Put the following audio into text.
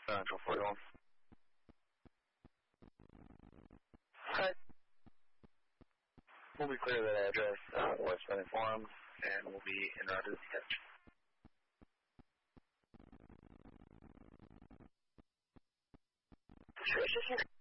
Central 41. Hi. We'll be clear of that address. West Bend informed, and we'll be en route to the sketch.